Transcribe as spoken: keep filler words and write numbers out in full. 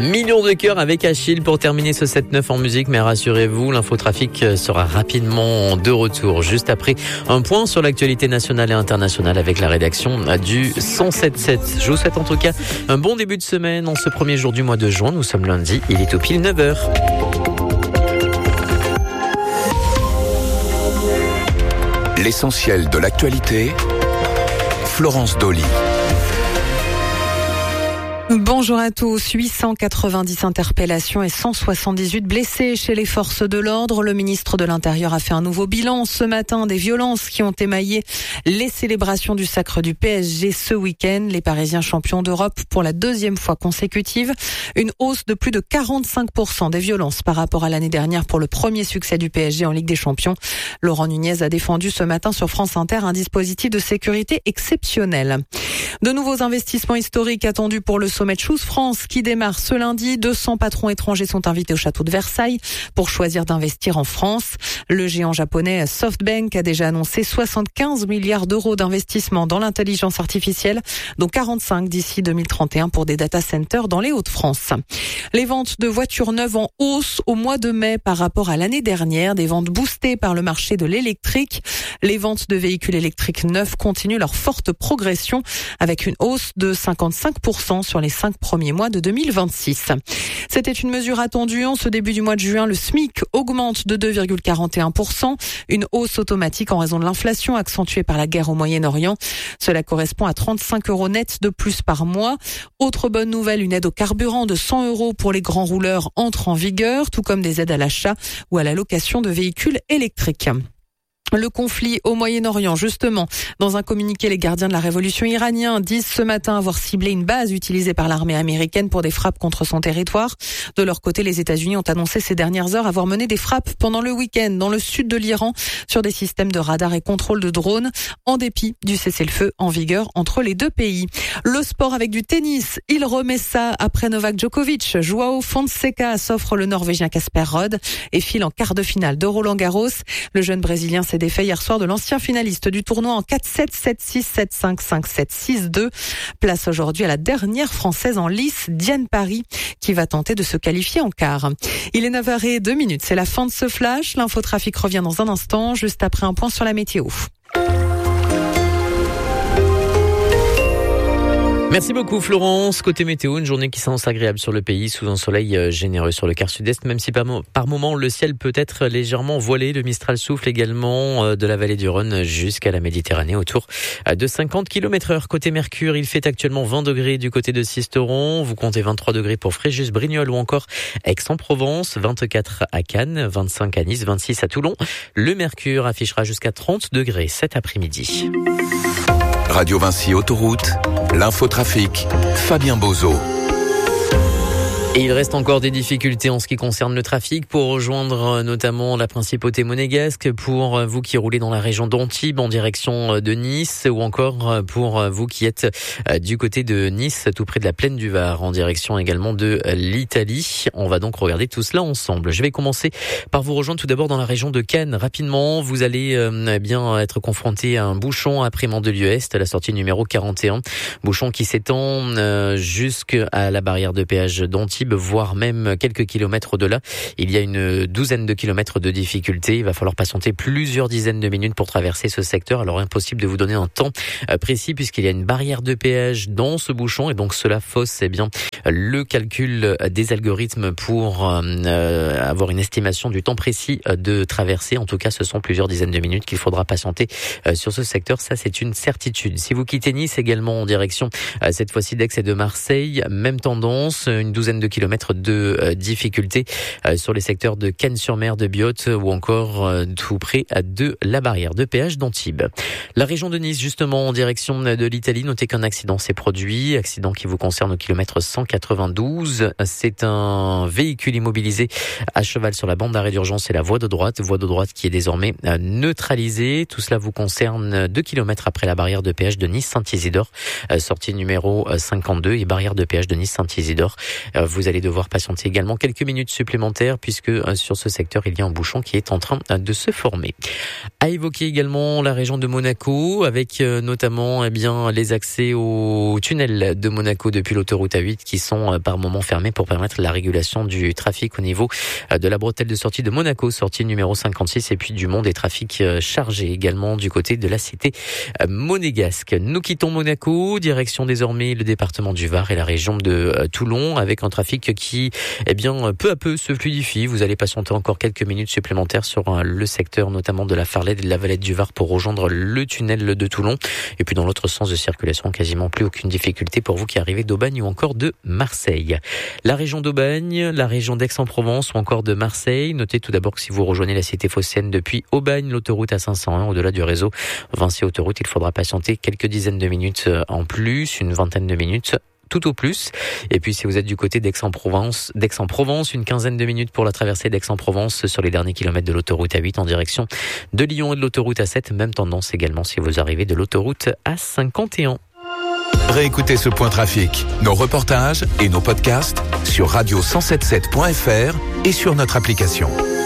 Millions de cœurs avec Achille pour terminer ce sept neuf en musique, mais rassurez-vous, l'infotrafic sera rapidement de retour juste après un point sur l'actualité nationale et internationale avec la rédaction du cent sept sept. Je vous souhaite en tout cas un bon début de semaine en ce premier jour du mois de juin. Nous sommes lundi, il est au pile neuf heures. L'essentiel de l'actualité, Florence Dolly. Bonjour à tous. huit cent quatre-vingt-dix interpellations et cent soixante-dix-huit blessés chez les forces de l'ordre. Le ministre de l'Intérieur a fait un nouveau bilan ce matin des violences qui ont émaillé les célébrations du sacre du P S G ce week-end. Les Parisiens champions d'Europe pour la deuxième fois consécutive. Une hausse de plus de quarante-cinq pour cent des violences par rapport à l'année dernière pour le premier succès du P S G en Ligue des Champions. Laurent Nunez a défendu ce matin sur France Inter un dispositif de sécurité exceptionnel. De nouveaux investissements historiques attendus pour le sommet de Choose France qui démarre ce lundi. deux cents patrons étrangers sont invités au château de Versailles pour choisir d'investir en France. Le géant japonais SoftBank a déjà annoncé soixante-quinze milliards d'euros d'investissement dans l'intelligence artificielle, dont quarante-cinq d'ici deux mille trente et un pour des data centers dans les Hauts-de-France. Les ventes de voitures neuves en hausse au mois de mai par rapport à l'année dernière, des ventes boostées par le marché de l'électrique. Les ventes de véhicules électriques neufs continuent leur forte progression avec une hausse de cinquante-cinq pour cent sur les cinq premiers mois de deux mille vingt-six. C'était une mesure attendue. En ce début du mois de juin, le SMIC augmente de deux virgule quarante et un pour cent, une hausse automatique en raison de l'inflation accentuée par la guerre au Moyen-Orient. Cela correspond à trente-cinq euros nets de plus par mois. Autre bonne nouvelle, une aide au carburant de cent euros pour les grands rouleurs entre en vigueur, tout comme des aides à l'achat ou à la location de véhicules électriques. Le conflit au Moyen-Orient, justement. Dans un communiqué, les gardiens de la révolution iranienne disent ce matin avoir ciblé une base utilisée par l'armée américaine pour des frappes contre son territoire. De leur côté, les États-Unis ont annoncé ces dernières heures avoir mené des frappes pendant le week-end dans le sud de l'Iran sur des systèmes de radar et contrôle de drones, en dépit du cessez-le-feu en vigueur entre les deux pays. Le sport avec du tennis, il remet ça après Novak Djokovic. Joao Fonseca s'offre le Norvégien Casper Ruud et file en quart de finale de Roland-Garros. Le jeune Brésilien s'est défait hier soir de l'ancien finaliste du tournoi en quatre sept, sept six, sept cinq, cinq sept, six deux. Place aujourd'hui à la dernière française en lice, Diane Paris, qui va tenter de se qualifier en quart. Il est neuf heures zéro deux, c'est la fin de ce flash. L'infotrafic revient dans un instant, juste après un point sur la météo. Merci beaucoup Florence. Côté météo, une journée qui s'annonce agréable sur le pays sous un soleil généreux sur le quart sud-est, même si par, par moment le ciel peut être légèrement voilé. Le Mistral souffle également de la vallée du Rhône jusqu'à la Méditerranée autour de cinquante kilomètres heure. Côté Mercure, il fait actuellement vingt degrés du côté de Sisteron. Vous comptez vingt-trois degrés pour Fréjus, Brignoles ou encore Aix-en-Provence, vingt-quatre à Cannes, vingt-cinq à Nice, vingt-six à Toulon. Le Mercure affichera jusqu'à trente degrés cet après-midi. Radio Vinci Autoroute, l'infotrafic, Fabien Bozo. Et il reste encore des difficultés en ce qui concerne le trafic pour rejoindre notamment la principauté monégasque, pour vous qui roulez dans la région d'Antibes en direction de Nice, ou encore pour vous qui êtes du côté de Nice, tout près de la plaine du Var, en direction également de l'Italie. On va donc regarder tout cela ensemble. Je vais commencer par vous rejoindre tout d'abord dans la région de Cannes. Rapidement, vous allez euh, bien être confronté à un bouchon après Mandelieu-Est, la sortie numéro quarante et un. Bouchon qui s'étend euh, jusqu'à la barrière de péage d'Antibes, voire même quelques kilomètres au-delà. Il y a une douzaine de kilomètres de difficulté. Il va falloir patienter plusieurs dizaines de minutes pour traverser ce secteur. Alors impossible de vous donner un temps précis puisqu'il y a une barrière de péage dans ce bouchon et donc cela fausse eh bien le calcul des algorithmes pour euh, avoir une estimation du temps précis de traversée. En tout cas, ce sont plusieurs dizaines de minutes qu'il faudra patienter euh, sur ce secteur. Ça, c'est une certitude. Si vous quittez Nice également en direction euh, cette fois-ci d'Aix et de Marseille, même tendance, une douzaine de kilomètres de euh, difficultés euh, sur les secteurs de Cannes-sur-Mer, de Biot ou encore euh, tout près de la barrière de péage d'Antibes. La région de Nice, justement, en direction de l'Italie, notez qu'un accident s'est produit, accident qui vous concerne au kilomètre cent quatre-vingt-douze. C'est un véhicule immobilisé à cheval sur la bande d'arrêt d'urgence et la voie de droite, voie de droite qui est désormais neutralisée. Tout cela vous concerne deux kilomètres après la barrière de péage de Nice-Saint-Isidore, sortie numéro cinquante-deux et barrière de péage de Nice-Saint-Isidore. Vous vous allez devoir patienter également quelques minutes supplémentaires puisque sur ce secteur, il y a un bouchon qui est en train de se former. À évoquer également la région de Monaco avec notamment eh bien, les accès au tunnel de Monaco depuis l'autoroute A huit qui sont par moments fermés pour permettre la régulation du trafic au niveau de la bretelle de sortie de Monaco, sortie numéro cinquante-six, et puis du Mont des trafics chargés également du côté de la cité monégasque. Nous quittons Monaco, direction désormais le département du Var et la région de Toulon avec un trafic qui, eh bien, peu à peu se fluidifie. Vous allez patienter encore quelques minutes supplémentaires sur le secteur notamment de la Farlède et de la Valette du Var pour rejoindre le tunnel de Toulon. Et puis dans l'autre sens de circulation, quasiment plus aucune difficulté pour vous qui arrivez d'Aubagne ou encore de Marseille. La région d'Aubagne, la région d'Aix-en-Provence ou encore de Marseille. Notez tout d'abord que si vous rejoignez la cité phocéenne depuis Aubagne, l'autoroute A cinq cent un, au-delà du réseau Vinci Autoroute, il faudra patienter quelques dizaines de minutes en plus, une vingtaine de minutes tout au plus. Et puis si vous êtes du côté d'Aix-en-Provence, d'Aix-en-Provence, une quinzaine de minutes pour la traversée d'Aix-en-Provence sur les derniers kilomètres de l'autoroute A huit en direction de Lyon et de l'autoroute A sept. Même tendance également si vous arrivez de l'autoroute A cinquante et un. Réécoutez ce point trafic, nos reportages et nos podcasts sur radio cent soixante-dix-sept point f r et sur notre application.